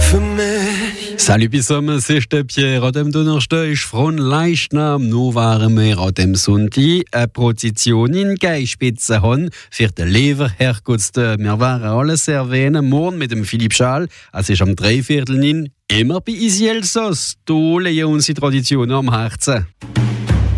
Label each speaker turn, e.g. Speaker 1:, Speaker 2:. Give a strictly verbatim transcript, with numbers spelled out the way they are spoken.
Speaker 1: für mich.
Speaker 2: Salut zusammen, es ist der Pierre. An dem Donnerstag ist von Leichnam. Nun waren wir an dem Sonntag eine Prozession in Geispitze haben für den Leverherrgotstag. Wir waren alles erwähnen, morgen mit dem Philipp Schall. Es ist am Dreiviertel in immer bei Isi Elsass. Da legen unsere Traditionen am Herzen.